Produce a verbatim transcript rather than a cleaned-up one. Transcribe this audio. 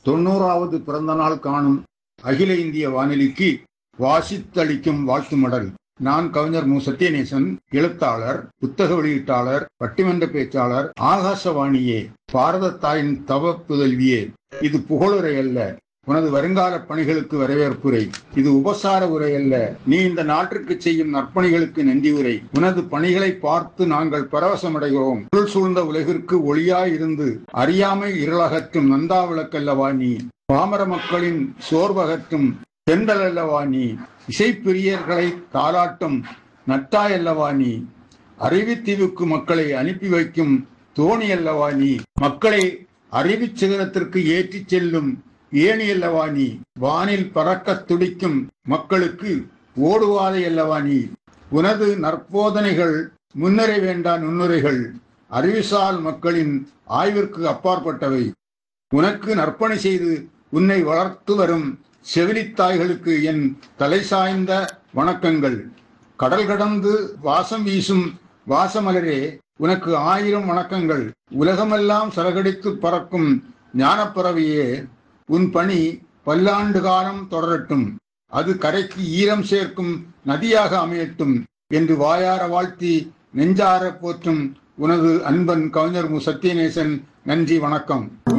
தொண்ணூறாவது பிறந்த நாள் காணும் அகில இந்திய வானொலிக்கு வாசித்தளிக்கும் வாழ்த்து மடல். நான் கவிஞர் மு சத்யநேசன், எழுத்தாளர், புத்தக வெளியீட்டாளர், பட்டிமன்ற பேச்சாளர். ஆகாசவாணியே, பாரத தாயின் தவ புதல்வியே, இது புகழுரை அல்ல, உனது வருங்கால பணிகளுக்கு வரவேற்புரை. இது உபசார உரை அல்ல, நீ இந்த நாட்டிற்கு செய்யும் நற்பணிகளுக்கு நன்றி உரை. உனது பணிகளை பார்த்து நாங்கள் பரவசமடைகிறோம். இருள் சூழ்ந்த உலகிற்கு ஒளியாய் இருந்து அறியாமை இருளகற்றும் நந்தா விளக்கல்லவா நீ. பாமர மக்களின் சோர்வகற்றும் தென்றல் அல்லவா நீ. இசைப்பிரியர்களை தாளாட்டும் நட்டாய் அல்லவா நீ. அறிவித்தீவுக்கு மக்களை அனுப்பி வைக்கும் தோணி அல்லவா நீ. மக்களை அறிவு சிகரத்திற்கு ஏற்றிச் செல்லும் ஏணி அல்லவா நீ. வானில் பறக்க துடிக்கும் மக்களுக்கு ஓடுவாதை அல்லவா நீ. உனது நற்போதனைகள் முன்னுரை வேண்டா நுண்ணுரைகள், அறிவுசால் மக்களின் ஆய்விற்கு அப்பாற்பட்டவை. உனக்கு நற்பணி செய்து உன்னை வளர்த்து வரும் செவிலித்தாய்களுக்கு என் தலை சாய்ந்த வணக்கங்கள். கடல் கடந்து வாசம் வீசும் வாசமலரே, உனக்கு ஆயிரம் வணக்கங்கள். உலகமெல்லாம் சரகடித்து பறக்கும் ஞானப்பறவையே, உன் பணி பல்லாண்டு காலம் தொடரட்டும். அது கரைக்கு ஈரம் சேர்க்கும் நதியாக அமையட்டும் என்று வாயார வாழ்த்தி நெஞ்சார போற்றும் உனது அன்பன் கவிஞர் மு சத்யநேசன். நன்றி, வணக்கம்.